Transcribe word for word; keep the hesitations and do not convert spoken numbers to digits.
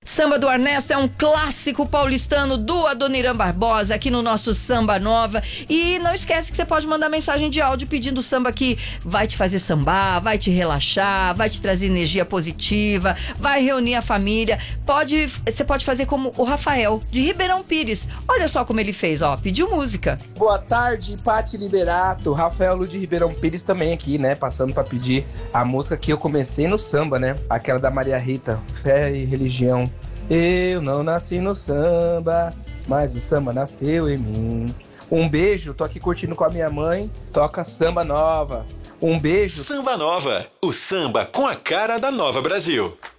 Samba do Ernesto é um clássico paulistano do Adoniran Barbosa aqui no nosso Samba Nova. E não esquece que você pode mandar mensagem de áudio pedindo samba que vai te fazer sambar, vai te relaxar, vai te trazer energia positiva, vai reunir a família. Pode, você pode fazer como o Rafael de Ribeirão Pires. Olha só como ele fez, ó, pediu música. Boa tarde, Pati Liberato. Rafael Lu de Ribeirão Pires também aqui, né? Passando pra pedir a música que eu comecei no samba, né? Aquela da Maria Rita, Fé e Religião. Eu não nasci no samba, mas o samba nasceu em mim. Um beijo, tô aqui curtindo com a minha mãe. Toca Samba Nova. Um beijo. Samba Nova, o samba com a cara da Nova Brasil.